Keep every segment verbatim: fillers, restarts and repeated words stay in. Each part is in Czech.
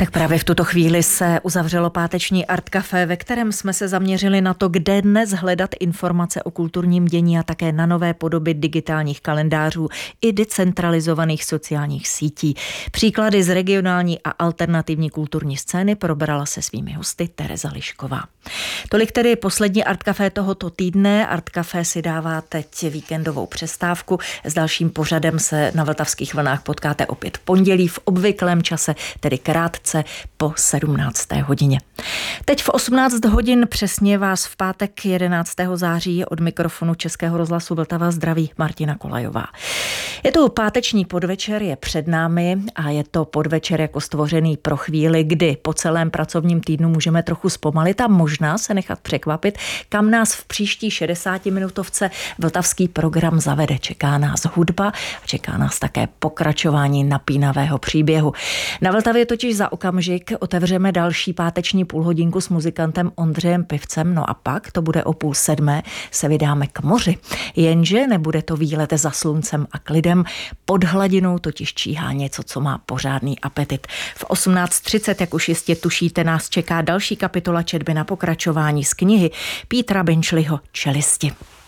Tak právě v tuto chvíli se uzavřelo páteční Art Café, ve kterém jsme se zaměřili na to, kde dnes hledat informace o kulturním dění a také na nové podoby digitálních kalendářů i decentralizovaných sociálních sítí. Příklady z regionální a alternativní kulturní scény probrala se svými hosty Tereza Lišková. Tolik tedy poslední Art Café tohoto týdne. Art Café si dává teď víkendovou přestávku. S dalším pořadem se na Vltavských vlnách potkáte opět v pondělí v obvyklém čase, tedy krátce po sedmnácté hodině. Teď v osmnáct hodin přesně vás v pátek jedenáctého září od mikrofonu Českého rozhlasu Vltava zdraví Martina Kolajová. Je to páteční podvečer, je před námi a je to podvečer jako stvořený pro chvíli, kdy po celém pracovním týdnu můžeme trochu zpomalit a možná se nechat překvapit, kam nás v příští šedesátiminutovce vltavský program zavede. Čeká nás hudba a čeká nás také pokračování napínavého příběhu. Na Vltavě totiž za okamžik otevřeme další páteční půlhodinku s muzikantem Ondřejem Pivcem, no a pak, to bude o půl sedmé, se vydáme k moři. Jenže nebude to výlet za sluncem a klidem, pod hladinou totiž číhá něco, co má pořádný apetit. V osmnáct třicet, jak už jistě tušíte, nás čeká další kapitola četby na pokračování z knihy Pítera Benčliho Čelisti.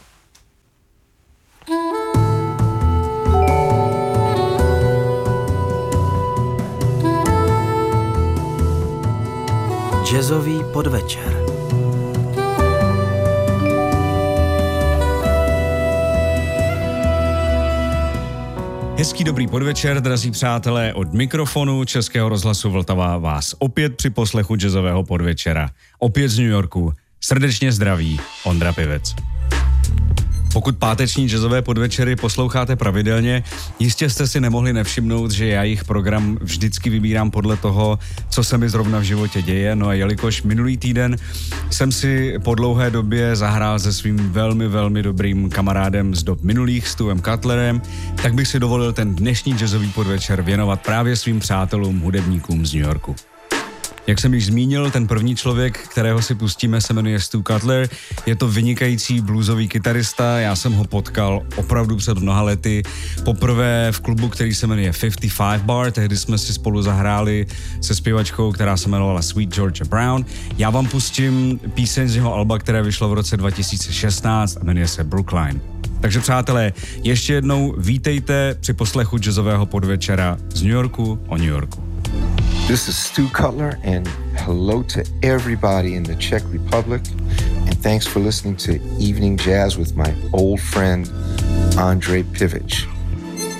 Jazzový podvečer. Hezký dobrý podvečer, drazí přátelé, od mikrofonu Českého rozhlasu Vltava vás opět při poslechu jazzového podvečera. Opět z New Yorku. Srdečně zdraví Ondra Pivec. Pokud páteční jazzové podvečery posloucháte pravidelně, jistě jste si nemohli nevšimnout, že já jejich program vždycky vybírám podle toho, co se mi zrovna v životě děje. No a jelikož minulý týden jsem si po dlouhé době zahrál se svým velmi, velmi dobrým kamarádem z dob minulých, Stuvem Cutlerem, tak bych si dovolil ten dnešní jazzový podvečer věnovat právě svým přátelům, hudebníkům z New Yorku. Jak jsem již zmínil, ten první člověk, kterého si pustíme, se jmenuje Stu Cutler. Je to vynikající bluesový kytarista, já jsem ho potkal opravdu před mnoha lety. Poprvé v klubu, který se jmenuje padesát pět Bar, tehdy jsme si spolu zahráli se zpěvačkou, která se jmenovala Sweet Georgia Brown. Já vám pustím píseň z jeho alba, které vyšlo v roce dva tisíce šestnáct a jmenuje se Brookline. Takže přátelé, ještě jednou vítejte při poslechu jazzového podvečera z New Yorku o New Yorku. This is Stu Cutler, and hello to everybody in the Czech Republic, and thanks for listening to Evening Jazz with my old friend, Ondřej Pivič.